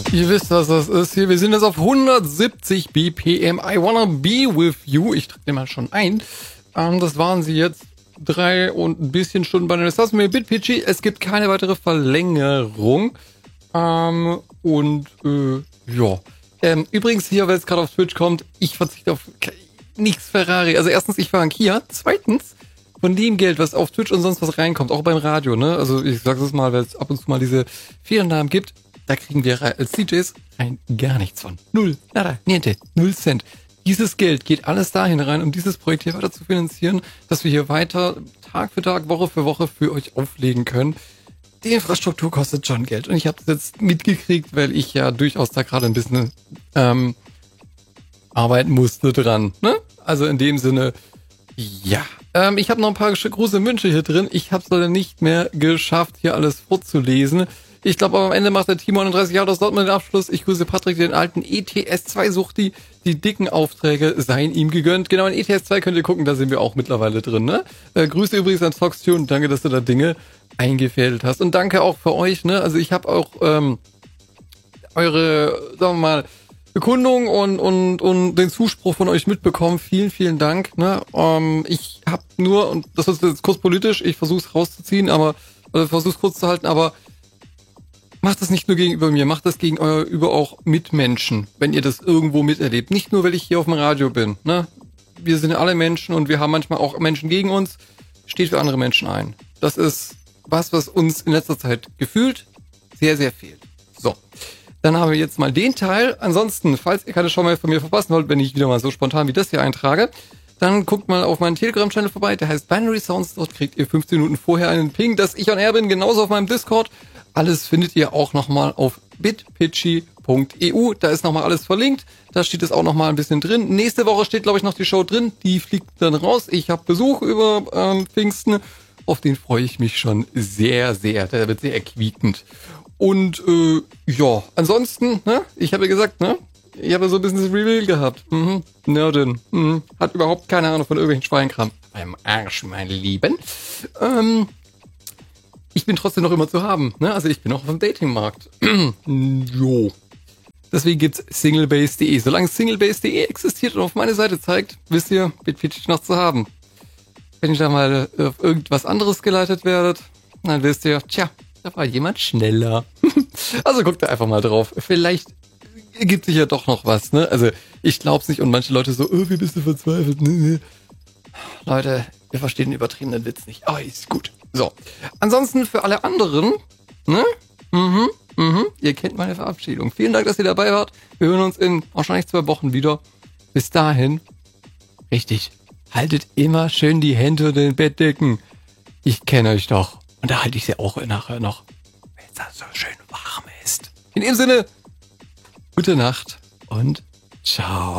Ihr wisst, was das ist hier. Wir sind jetzt auf 170 BPM. I wanna be with you. Ich drücke den mal schon ein. Das waren sie jetzt 3 und ein bisschen Stunden bei den Stars mit BitPitchy. Es gibt keine weitere Verlängerung. Übrigens hier, weil es gerade auf Twitch kommt, ich verzichte auf nichts Ferrari. Also erstens, ich fahre einen Kia. Zweitens, von dem Geld, was auf Twitch und sonst was reinkommt, auch beim Radio, ne? Also ich sage es mal, weil es ab und zu mal diese Feriennamen gibt, da kriegen wir als DJs rein gar nichts von. Null, nada, niente, 0 Cent. Dieses Geld geht alles dahin rein, um dieses Projekt hier weiter zu finanzieren, dass wir hier weiter Tag für Tag, Woche für Woche für euch auflegen können. Die Infrastruktur kostet schon Geld und ich habe das jetzt mitgekriegt, weil ich ja durchaus da gerade ein bisschen arbeiten musste dran. Ne? Also in dem Sinne, ja. Ich habe noch ein paar große Wünsche hier drin. Ich habe es leider nicht mehr geschafft, hier alles vorzulesen. Ich glaube, aber am Ende macht der Team 39 Jahre aus Dortmund den Abschluss. Ich grüße Patrick, den alten ETS2-Suchti. Die dicken Aufträge seien ihm gegönnt. Genau, in ETS2 könnt ihr gucken, da sind wir auch mittlerweile drin. Ne? Grüße übrigens an Foxtune. Danke, dass du da Dinge eingefädelt hast. Und danke auch für euch. Ne? Also ich habe auch eure, sagen wir mal, Bekundung und den Zuspruch von euch mitbekommen. Vielen, vielen Dank. Ne? Ich habe nur, und das ist jetzt kurz politisch, ich versuche es rauszuziehen, versuche es kurz zu halten, aber macht das nicht nur gegenüber mir, macht das gegenüber auch Mitmenschen, wenn ihr das irgendwo miterlebt. Nicht nur, weil ich hier auf dem Radio bin. Ne? Wir sind alle Menschen und wir haben manchmal auch Menschen gegen uns. Steht für andere Menschen ein. Das ist was uns in letzter Zeit gefühlt sehr, sehr fehlt. So, dann haben wir jetzt mal den Teil. Ansonsten, falls ihr keine Show mehr von mir verpassen wollt, wenn ich wieder mal so spontan wie das hier eintrage, dann guckt mal auf meinen Telegram-Channel vorbei. Der heißt Binary Sounds. Dort kriegt ihr 15 Minuten vorher einen Ping, dass ich on air bin. Genauso auf meinem Discord. Alles findet ihr auch nochmal auf bitpitchy.eu. Da ist nochmal alles verlinkt. Da steht es auch nochmal ein bisschen drin. Nächste Woche steht, glaube ich, noch die Show drin. Die fliegt dann raus. Ich habe Besuch über Pfingsten. Auf den freue ich mich schon sehr, sehr. Der wird sehr erquiekend. Und ansonsten, ne? Ich habe ja gesagt, ne? Ich habe so ein bisschen das Reveal gehabt. Nerdin. Hat überhaupt keine Ahnung von irgendwelchen Schweinkram. Beim Arsch, meine Lieben. Ich bin trotzdem noch immer zu haben, ne? Also ich bin auch auf dem Datingmarkt. Jo. Deswegen gibt's singlebase.de. Solange singlebase.de existiert und auf meine Seite zeigt, wisst ihr, BitPitchy noch zu haben. Wenn ihr da mal auf irgendwas anderes geleitet werdet, dann wisst ihr, tja, da war jemand schneller. Also guckt da einfach mal drauf. Vielleicht ergibt sich ja doch noch was, ne? Also ich glaub's nicht und manche Leute so, wie bist du verzweifelt? Nee. Leute, wir verstehen den übertriebenen Witz nicht. Oh, ist gut. So. Ansonsten für alle anderen, ne? Ihr kennt meine Verabschiedung. Vielen Dank, dass ihr dabei wart. Wir hören uns in wahrscheinlich 2 Wochen wieder. Bis dahin. Richtig. Haltet immer schön die Hände unter den Bettdecken. Ich kenne euch doch. Und da halte ich sie auch nachher noch. Wenn es da so schön warm ist. In dem Sinne, gute Nacht und ciao.